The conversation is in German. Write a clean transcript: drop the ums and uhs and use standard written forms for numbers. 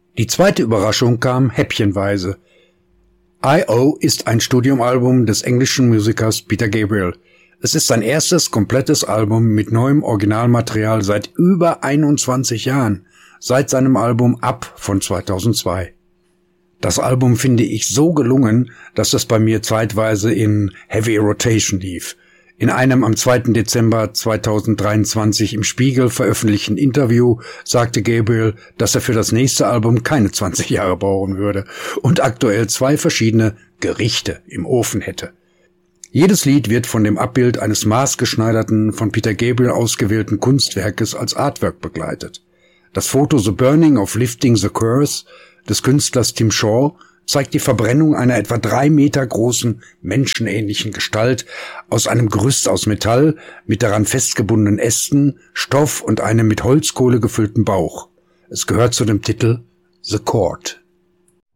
Die zweite Überraschung kam häppchenweise. I.O. ist ein Studioalbum des englischen Musikers Peter Gabriel. Es ist sein erstes komplettes Album mit neuem Originalmaterial seit über 21 Jahren, seit seinem Album Up von 2002. Das Album finde ich so gelungen, dass es bei mir zeitweise in Heavy Rotation lief. In einem am 2. Dezember 2023 im Spiegel veröffentlichten Interview sagte Gabriel, dass er für das nächste Album keine 20 Jahre brauchen würde und aktuell 2 verschiedene Gerichte im Ofen hätte. Jedes Lied wird von dem Abbild eines maßgeschneiderten, von Peter Gabriel ausgewählten Kunstwerkes als Artwork begleitet. Das Foto The Burning of Lifting the Curse des Künstlers Tim Shaw zeigt die Verbrennung einer etwa 3 Meter großen, menschenähnlichen Gestalt aus einem Gerüst aus Metall mit daran festgebundenen Ästen, Stoff und einem mit Holzkohle gefüllten Bauch. Es gehört zu dem Titel The Court.